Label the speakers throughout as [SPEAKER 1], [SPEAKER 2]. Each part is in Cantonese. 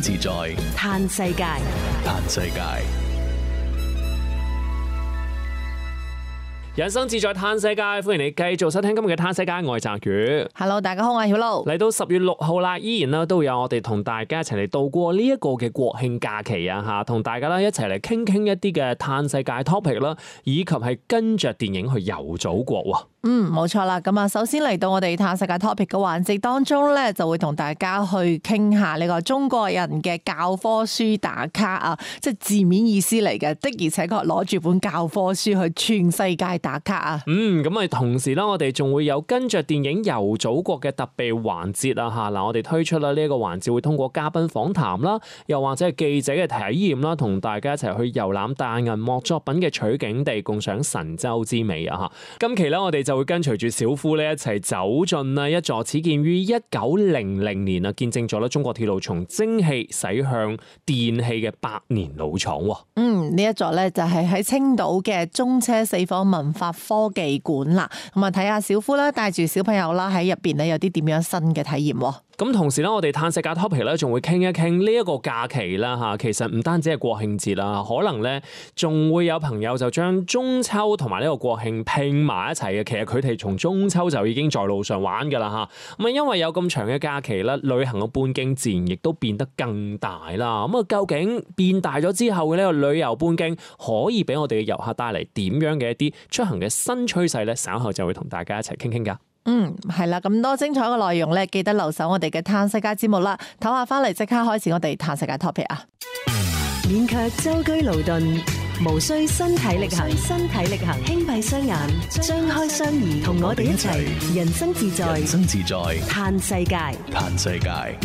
[SPEAKER 1] 生自在，
[SPEAKER 2] 嘆世界。
[SPEAKER 1] 嘆世界。
[SPEAKER 3] 人生自在嘆世界，歡迎你繼續收聽今日嘅嘆世界，我係澤宇。
[SPEAKER 4] Hello， 大家好，我係曉露。
[SPEAKER 3] 嚟到10月6號啦，依然都會有我哋同大家一齊嚟度過呢一個嘅國慶假期啊吓，同大家啦一齊嚟傾一啲嘅嘆世界 topic 啦，以及係跟着電影去遊祖國喎。
[SPEAKER 4] 冇錯啦。咁啊，首先嚟到我哋嘆世界 topic 嘅環節當中咧，就會同大家去傾下呢個中國人嘅教科書打卡啊，即係字面意思嚟嘅，的而且確攞住本教科書去全世界打卡啊。
[SPEAKER 3] 咁啊，同時啦，我哋仲會有跟着電影遊祖國嘅特備環節啊吓。嗱，我哋推出啦呢一個環節，會通過嘉賓訪談啦，又或者係記者嘅體驗啦，同大家一齊去遊覽大銀幕作品嘅取景地，共賞神州之美啊吓。今期咧，我哋就會跟隨住小夫咧一齊走進啦一座始建於1900年啊，見證咗啦中國鐵路從蒸汽駛向電氣嘅100年老廠。
[SPEAKER 4] 呢一座咧就係喺青島嘅中車四方文化科技館啦。咁啊，睇下小夫啦，帶住小朋友啦喺入邊咧有啲點樣新嘅體驗。
[SPEAKER 3] 咁同時咧，我哋嘆世界 topic 咧，仲會傾一傾呢一個假期啦嚇。其實唔單止係國慶節啦，可能咧仲會有朋友就將中秋同埋呢個國慶拼埋一齊嘅。其實佢哋從中秋就已經在路上玩㗎啦嚇。咁啊，因為有咁長嘅假期啦，旅行嘅半徑自然亦都變得更大啦。咁啊，究竟變大咗之後嘅呢個旅遊半徑可以俾我哋嘅遊客帶嚟點樣嘅一啲出行嘅新趨勢咧？稍後就會同大家一齊傾傾㗎。
[SPEAKER 4] 係啦，咁多精彩嘅內容咧，記得留守我哋嘅嘆世界節目啦。唞下翻嚟即刻開始我哋嘆世界 topic 啊！
[SPEAKER 2] 免卻舟車勞頓，無需身體力行，輕閉雙眼，張開雙耳，同我哋一齊人生自在，嘆世界。
[SPEAKER 1] 嘆世界。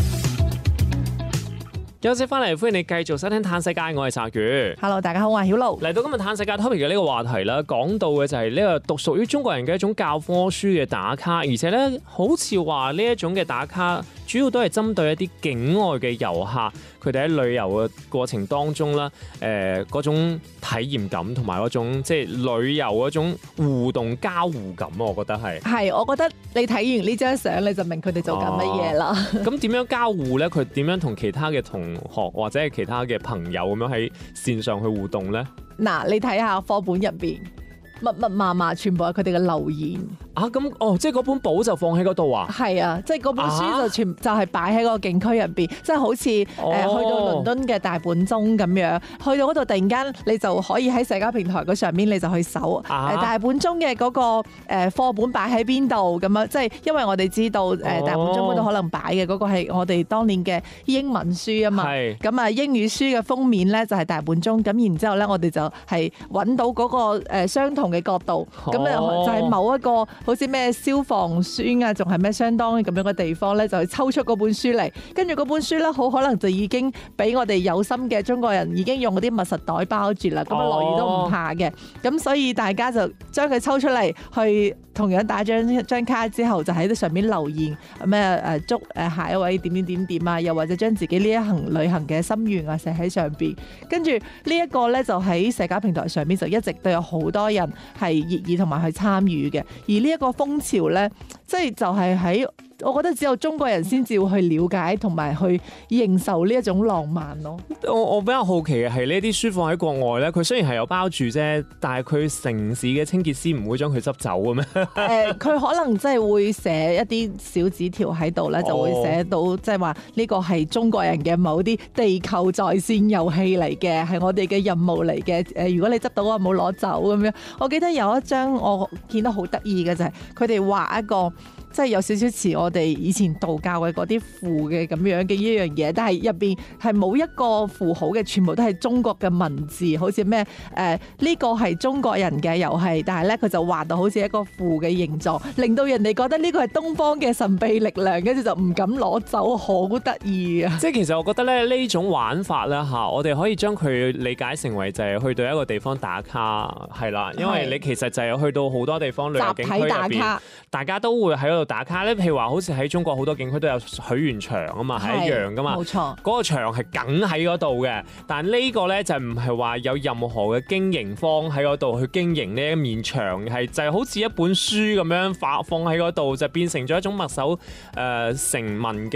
[SPEAKER 3] 休息翻嚟，歡迎你繼續收聽嘆世界，我係澤宇。
[SPEAKER 4] Hello， 大家好，我係曉露。
[SPEAKER 3] 嚟到今日嘆世界 topic 嘅呢個話題啦，講到嘅就係呢個獨屬於中國人嘅一種教科書嘅打卡，而且咧好似話呢一種嘅打卡，主要都係針對一啲境外嘅遊客，佢哋喺旅遊嘅過程當中啦，嗰種體驗感同埋嗰種即係旅遊嗰種互動交互感，我覺得係。
[SPEAKER 4] 我覺得你睇完呢張相你就明佢哋做緊乜嘢啦。
[SPEAKER 3] 咁點樣交互咧？佢點樣同其他嘅同學或者係其他嘅朋友咁樣喺線上去互動咧？
[SPEAKER 4] 嗱，你睇下課本入邊密密麻麻，全部係佢哋嘅留言。
[SPEAKER 3] 即係嗰本簿就放喺嗰度啊？係
[SPEAKER 4] 啊，即係嗰本書就係擺喺個景區入邊，即係好似去到倫敦嘅大本鐘咁樣，去到嗰度突然間你就可以喺社交平台嗰上面你就去搜大本鐘嘅嗰個課本擺喺邊度咁樣，即係因為我哋知道大本鐘嗰度可能擺嘅嗰個係我哋當年嘅英文書啊嘛，咁啊英語書嘅封面咧就係大本鐘，咁然之後咧我哋就係揾到嗰個相同嘅角度，咁咧就喺某一個好似咩消防栓啊，仲係咩相當咁樣嘅地方咧，就去抽出嗰本書嚟，跟住嗰本書咧，好可能就已經俾我哋有心嘅中國人已經用嗰啲密實袋包住啦，咁啊落雨都唔怕嘅，咁所以大家就將佢抽出嚟，去同樣打張卡之後，就喺上面留言咩祝下一位點啊，又或者將自己呢一行旅行嘅心願啊寫喺上邊，跟住呢一個咧就喺社交平台上面就一直都有好多人係熱議同埋去參與嘅，而呢一個風潮咧，即係就係喺我覺得只有中國人先至會去了解同埋去認受呢一種浪漫咯。
[SPEAKER 3] 我比較好奇嘅係呢啲書放喺國外咧，佢雖然係有包住啫，但係佢城市嘅清潔師唔會將佢執走嘅咩？
[SPEAKER 4] 佢可能即係會寫一啲小紙條喺度咧，就會寫到即係話呢個係中國人嘅某啲地球在線遊戲嚟嘅，係我哋嘅任務嚟嘅。如果你執到啊，冇攞走咁樣。我記得有一張我見得好得意嘅就係佢哋畫一個。即係有少少似我哋以前道教嘅嗰啲符嘅咁樣嘅一樣嘢，但係入邊係冇一個符號嘅，全部都係中國嘅文字，好似咩呢個係中國人嘅遊戲，但係咧佢就畫到好似一個符嘅形狀，令到人哋覺得呢個係東方嘅神秘力量，跟住就唔敢攞走，好得意啊！即係
[SPEAKER 3] 其實我覺得咧呢種玩法咧嚇，我哋可以將佢理解成為就係去到一個地方打卡係啦，因為你其實就係去到好多地方旅遊景區入邊，大家都會喺嗰度打卡咧。譬如話，好似喺中國好多景區都有許願牆啊嘛，係一樣噶嘛。冇錯，嗰個牆係梗喺嗰度嘅。但係呢個咧就唔係話有任何嘅經營方喺嗰度去經營呢一面牆，係就係好似一本書咁樣放喺嗰度，就變成咗一種墨守成文嘅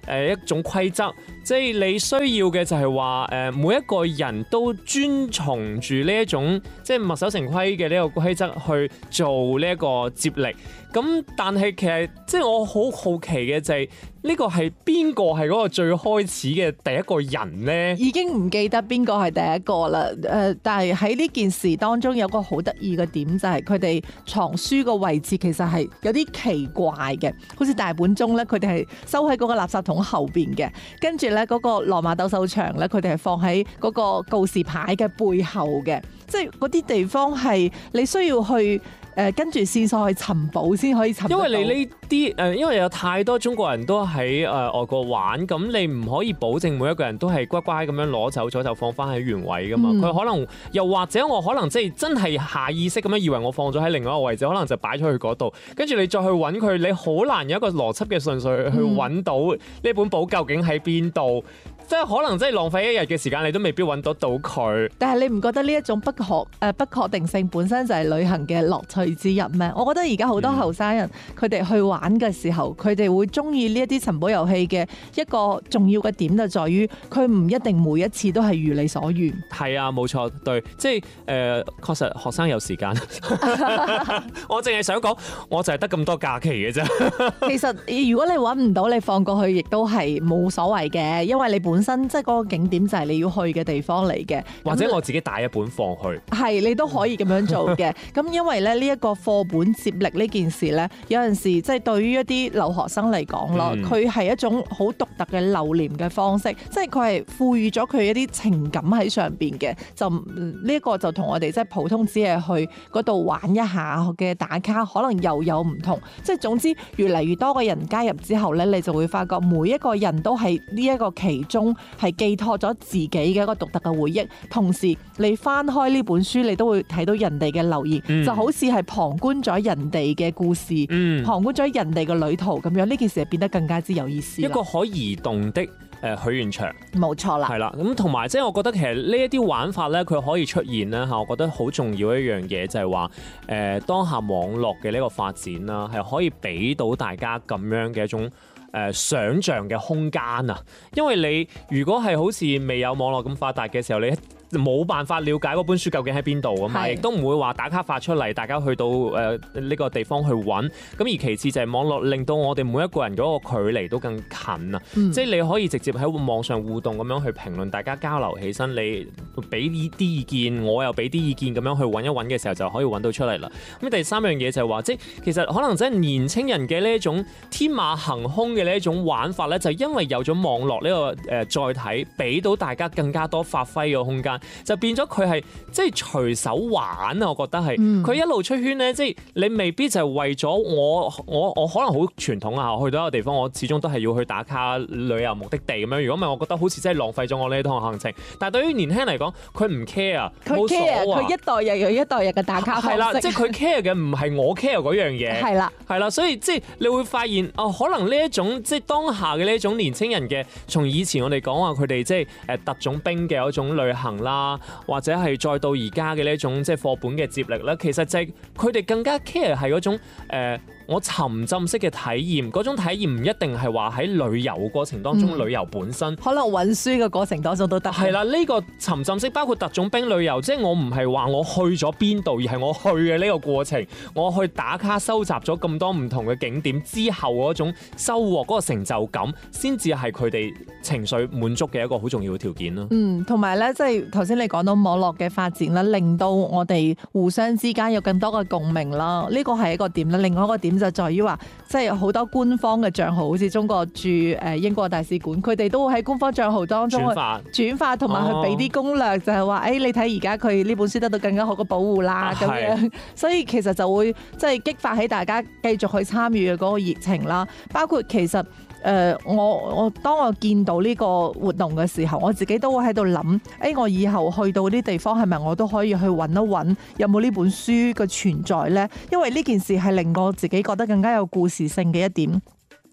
[SPEAKER 3] 一種規則，即係你需要嘅就係話每一個人都遵從住呢一種即係墨守成規嘅呢個規則去做呢一個接力。咁但係其實即係我好好奇嘅就係呢個係邊個係嗰個最開始嘅第一個人呢？
[SPEAKER 4] 已經唔記得邊個係第一個啦。但係喺呢件事當中有個好得意嘅點就係佢哋藏書個位置其實係有啲奇怪嘅，好似大本鐘咧，佢哋係收喺嗰個垃圾桶後邊嘅，跟住咧嗰個羅馬鬥獸場咧，佢哋係放喺嗰個告示牌嘅背後嘅，即係嗰啲地方係你需要去。跟住線索去尋寶先可以尋到。因為
[SPEAKER 3] 你呢啲因為有太多中國人都喺外國玩，咁你唔可以保證每一個人都係乖乖咁樣攞走咗就放翻喺原位噶嘛。佢可能又或者我可能即係真係下意識咁樣以為我放咗喺另外一個位置，可能就擺咗去嗰度，跟住你再去揾佢，你好難有一個邏輯嘅順序去揾到呢本簿究竟喺邊度。即係可能真係浪費一日嘅時間，你都未必揾得到佢。
[SPEAKER 4] 但係你唔覺得呢一種不確定性本身就係旅行嘅樂趣之一咩？我覺得而家好多後生人佢哋去玩嘅時候，佢哋會中意呢一啲尋寶遊戲嘅一個重要嘅點就在於佢唔一定每一次都係如你所願。
[SPEAKER 3] 係啊，冇錯，對，即係確實學生有時間。我淨係想講，我就係得咁多假期嘅啫。
[SPEAKER 4] 其實如果你揾唔到，你放過去亦都係冇所謂嘅，因為你本身即係嗰個景點就係你要去嘅地方嚟嘅，
[SPEAKER 3] 或者我自己帶一本放去，
[SPEAKER 4] 係你都可以咁樣做嘅。咁因為咧呢一個課本接力呢件事咧，有陣時即係對於一啲留學生嚟講咯，佢係一種好獨特嘅留念嘅方式，即係佢係賦予咗佢一啲情感喺上邊嘅。就呢一個就同我哋即係普通只係去嗰度玩一下嘅打卡，可能又有唔同。即係總之越嚟越多個人加入之後咧，你就會發覺每一個人都係呢一個其中。係寄託咗自己嘅一個獨特嘅回憶，同時你翻開呢本書，你都會睇到人哋嘅留言，就好似係旁觀咗人哋嘅故事，旁觀咗人哋嘅旅途咁樣，呢件事係變得更加之有意思。
[SPEAKER 3] 一個可移動的許願牆，
[SPEAKER 4] 冇錯啦，
[SPEAKER 3] 係啦。咁同埋即係我覺得其實呢一啲玩法咧，佢可以出現咧嚇，我覺得好重要一樣嘢就係話當下網絡嘅呢個發展啦，係可以俾到大家咁樣嘅一種。想像嘅空間啊，因為你如果係好似未有網絡咁發達嘅時候，你冇辦法了解嗰本書究竟喺邊度啊嘛，亦都唔會話打卡發出嚟，大家去到呢個地方去揾。咁而其次就係網絡令到我哋每一個人嗰個距離都更近啊，即係你可以直接喺網上互動咁樣去評論，大家交流起身，你俾啲意見，我又俾啲意見，咁樣去揾一揾嘅時候就可以揾到出嚟啦。咁第三樣嘢就係話，即係其實可能真係年青人嘅呢一種天馬行空嘅呢一種玩法咧，就因為有咗網絡呢個載體，俾到大家更加多發揮嘅空間。就變咗佢係即係隨手玩啊！我覺得係佢一路出圈咧，即係你未必就係為咗我可能好傳統啊！去到一個地方，我始終都係要去打卡旅遊目的地咁樣。如果唔係，我覺得好似真係浪費咗我呢一趟行程。但係對於年輕人嚟講，佢唔 care，
[SPEAKER 4] 佢 care，佢一代又有一代人嘅打卡方式。係
[SPEAKER 3] 啦，即係佢 care 嘅唔係我 care 嗰樣嘢。係啦，係啦，所以即係你會發現可能呢一種即係當下嘅呢一種年輕人嘅，從以前我哋講話佢哋即係特種兵嘅一種旅行啦。或者係再到而家嘅呢一種即係課本嘅接力咧，其實就係佢哋更加 care 係嗰種我沉浸式嘅體驗，嗰種體驗唔一定係話喺旅遊過程當中，旅遊本身
[SPEAKER 4] 可能運輸嘅過程當中都得。
[SPEAKER 3] 係啦，呢個沉浸式包括特種兵旅遊，即係我唔係話我去咗邊度，而係我去嘅呢個過程，我去打卡收集咗咁多唔同嘅景點之後嗰種收穫，嗰個成就感，先至係佢哋情緒滿足嘅一個好重要嘅條件咯。
[SPEAKER 4] 同埋咧，即係頭先你講到網絡嘅發展啦，令到我哋互相之間有更多嘅共鳴啦，呢個係一個點啦。另外一個點就在於話，即係好多官方嘅帳號，好似中國駐英國大使館，佢哋都會喺官方帳號當中轉發，同埋去俾啲攻略，就係話，你睇而家佢呢本書得到更加好嘅保護啦，咁樣，所以其實就會即係激發起大家繼續去參與嘅嗰個熱情啦。包括其實我當我見到呢個活動嘅時候，我自己都會喺度諗，我以後去到啲地方係咪我都可以去揾一揾有冇呢本書嘅存在呢？因為呢件事係令我自己覺得更加有故事性嘅一點。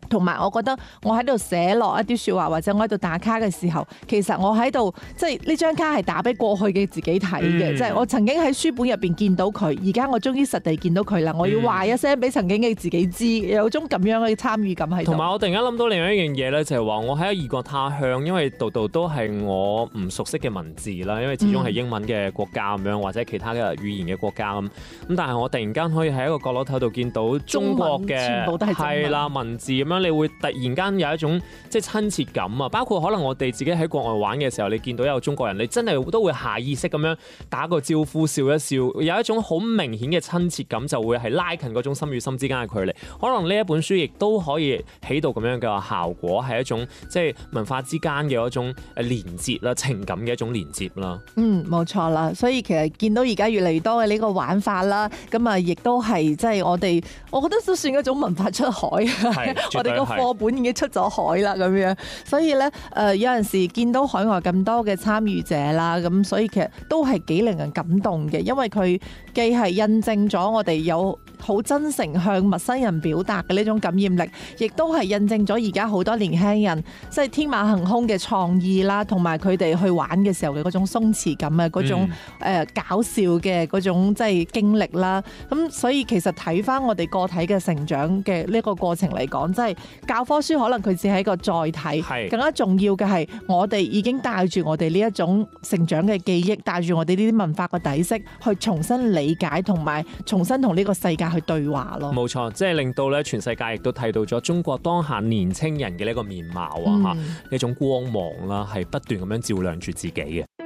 [SPEAKER 4] 同埋我覺得我喺度寫落一啲説話或者我喺度打卡嘅時候，其實我喺度即係呢張卡係打俾過去嘅自己睇嘅，即係我曾經喺書本入邊見到佢，而家我終於實地見到佢啦，我要話一聲俾曾經嘅自己知，有種咁樣嘅參與感喺度。
[SPEAKER 3] 同埋我突然間諗到另外一樣嘢咧，就係話我喺異國他鄉，因為度度都係我唔熟悉嘅文字啦，因為始終係英文嘅國家咁樣，或者其他嘅語言嘅國家咁，但係我突然間可以喺一個角落頭度見到中國嘅係啦文字咁樣，你會突然間有一種即係親切感啊！包括可能我哋自己喺國外玩嘅時候，你見到有中國人，你真係都會下意識咁樣打個招呼、笑一笑，有一種好明顯嘅親切感，就會係拉近嗰種心與心之間嘅距離。可能呢一本書亦都可以起到咁樣嘅效果，係一種即係文化之間嘅一種連結啦、情感嘅一種連接啦。
[SPEAKER 4] 冇錯啦。所以其實見到而家越嚟越多嘅呢個玩法啦，咁啊亦都係即係我覺得都算一種文化出海。我哋個課本已經出咗海啦，咁樣，所以咧有陣時見到海外咁多嘅參與者啦，咁所以其實都係幾令人感動嘅，因為佢既係印證咗我哋有好真誠向陌生人表達嘅呢種感染力，亦都係印證咗而家好多年輕人即係天馬行空嘅創意啦，同埋佢哋去玩嘅時候嘅嗰種鬆弛感啊，嗰種搞笑嘅嗰種即係經歷啦。咁所以其實睇翻我哋個體嘅成長嘅呢個過程嚟講，即係教科書可能佢只係一個載體，更加重要嘅係我哋已經帶住我哋呢一種成長嘅記憶，帶住我哋呢啲文化嘅底色，去重新理解同埋重新同呢個世界去對話咯。冇
[SPEAKER 3] 錯，即係令到咧全世界亦都睇到咗中國當下年青人嘅呢個面貌啊，呢種光芒啦，係不斷咁樣照亮住自己嘅。